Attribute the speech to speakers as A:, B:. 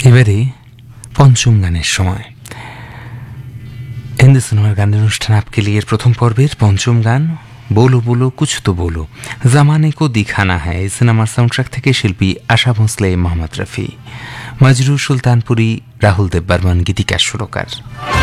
A: এবারে পঞ্চম গানের সময়। হিন্দি সিনেমার গানের অনুষ্ঠান আপকে লিয়ে প্রথম পর্বের পঞ্চম গান बोलो बोलो कुछ तो बोलो জামানে কো দিখানা হ্যায়। এই সিনেমার সাউন্ডট্র্যাক থেকে শিল্পী আশা ভোঁসলে, মোহাম্মদ রফি, মজরু সুলতানপুরি, রাহুল দেব বর্মন গীতিকার সুরকার।